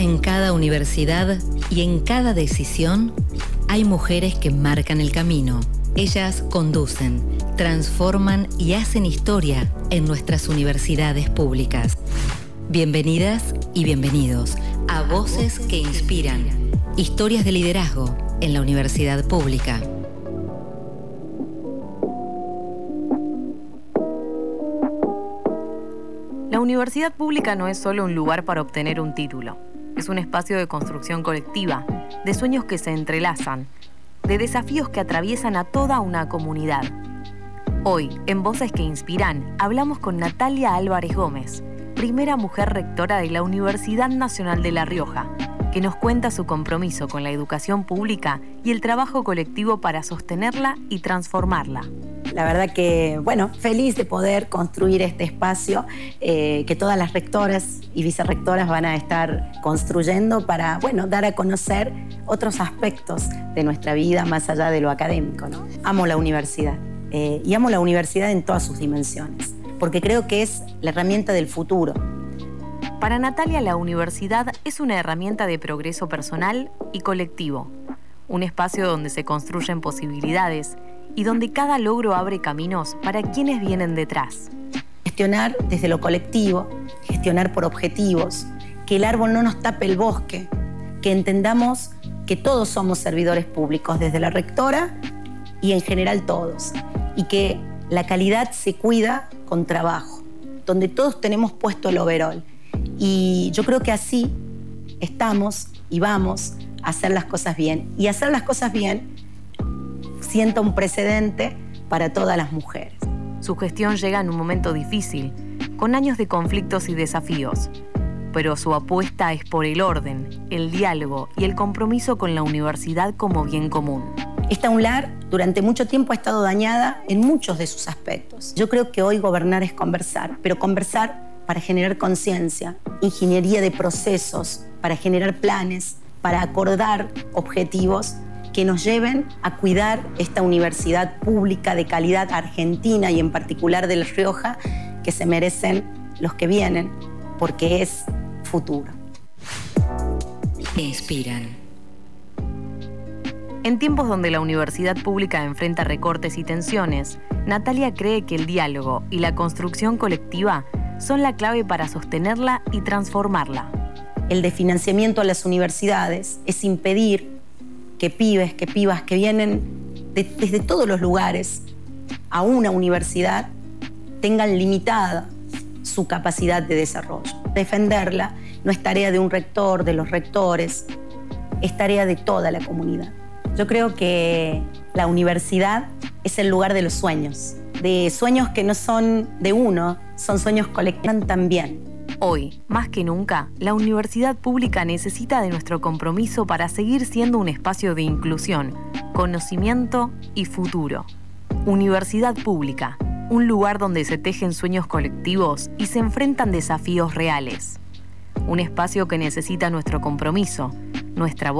En cada universidad y en cada decisión hay mujeres que marcan el camino. Ellas conducen, transforman y hacen historia en nuestras universidades públicas. Bienvenidas y bienvenidos a Voces que Inspiran. Historias de liderazgo en la universidad pública. La universidad pública no es solo un lugar para obtener un título. Es un espacio de construcción colectiva, de sueños que se entrelazan, de desafíos que atraviesan a toda una comunidad. Hoy, en Voces que Inspiran, hablamos con Natalia Álvarez Gómez, primera mujer rectora de la Universidad Nacional de La Rioja, que nos cuenta su compromiso con la educación pública y el trabajo colectivo para sostenerla y transformarla. La verdad que, feliz de poder construir este espacio que todas las rectoras y vicerrectoras van a estar construyendo para, dar a conocer otros aspectos de nuestra vida más allá de lo académico, ¿no? Amo la universidad y amo la universidad en todas sus dimensiones, porque creo que es la herramienta del futuro. Para Natalia, la universidad es una herramienta de progreso personal y colectivo, un espacio donde se construyen posibilidades y donde cada logro abre caminos para quienes vienen detrás. Gestionar desde lo colectivo, gestionar por objetivos, que el árbol no nos tape el bosque, que entendamos que todos somos servidores públicos, desde la rectora y en general todos, y que la calidad se cuida con trabajo, donde todos tenemos puesto el overol. Y yo creo que así estamos y vamos a hacer las cosas bien. Y hacer las cosas bien sienta un precedente para todas las mujeres. Su gestión llega en un momento difícil, con años de conflictos y desafíos. Pero su apuesta es por el orden, el diálogo y el compromiso con la universidad como bien común. Esta UNLAR durante mucho tiempo ha estado dañada en muchos de sus aspectos. Yo creo que hoy gobernar es conversar, pero conversar para generar conciencia, ingeniería de procesos, para generar planes, para acordar objetivos que nos lleven a cuidar esta universidad pública de calidad argentina y en particular de La Rioja, que se merecen los que vienen, porque es futuro. Inspiran. En tiempos donde la universidad pública enfrenta recortes y tensiones, Natalia cree que el diálogo y la construcción colectiva son la clave para sostenerla y transformarla. El desfinanciamiento a las universidades es impedir que pibes, que pibas que vienen desde todos los lugares a una universidad tengan limitada su capacidad de desarrollo. Defenderla no es tarea de un rector, de los rectores, es tarea de toda la comunidad. Yo creo que la universidad es el lugar de los sueños, de sueños que no son de uno, son sueños colectivos también. Hoy, más que nunca, la universidad pública necesita de nuestro compromiso para seguir siendo un espacio de inclusión, conocimiento y futuro. Universidad pública, un lugar donde se tejen sueños colectivos y se enfrentan desafíos reales. Un espacio que necesita nuestro compromiso, nuestra voz.